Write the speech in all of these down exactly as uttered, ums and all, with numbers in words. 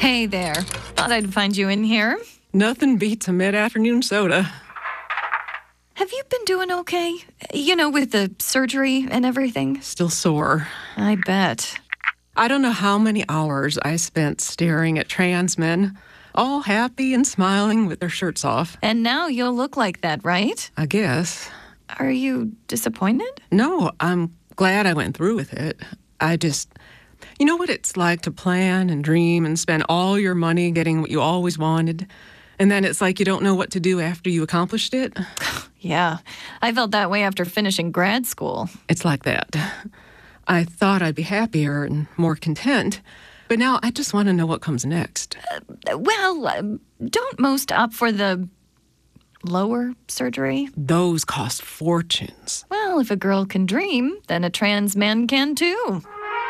Hey there. Thought I'd find you in here. Nothing beats a mid-afternoon soda. Have you been doing okay? You know, with the surgery and everything? Still sore. I bet. I don't know how many hours I spent staring at trans men, all happy and smiling with their shirts off. And now you'll look like that, right? I guess. Are you disappointed? No, I'm glad I went through with it. I just... You know what it's like to plan and dream and spend all your money getting what you always wanted, and then it's like you don't know what to do after you accomplished it? Yeah, I felt that way after finishing grad school. It's like that. I thought I'd be happier and more content, but now I just want to know what comes next. Uh, well, uh, don't most opt for the lower surgery? Those cost fortunes. Well, if a girl can dream, then a trans man can too.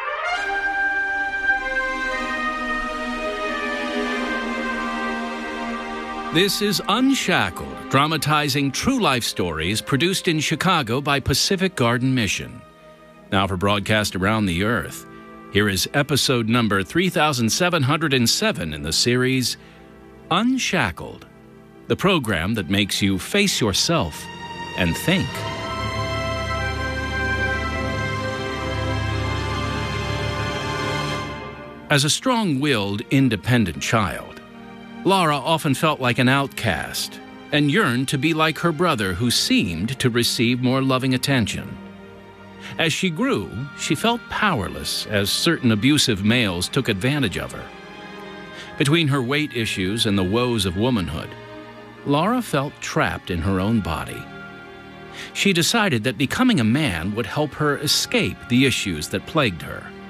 This is Unshackled, dramatizing true life stories produced in Chicago by Pacific Garden Mission. Now for broadcast around the earth, here is episode number three thousand seven hundred seven in the series, Unshackled, the program that makes you face yourself and think. As a strong-willed, independent child, Laura often felt like an outcast and yearned to be like her brother, who seemed to receive more loving attention. As she grew, she felt powerless as certain abusive males took advantage of her. Between her weight issues and the woes of womanhood, Laura felt trapped in her own body. She decided that becoming a man would help her escape the issues that plagued her.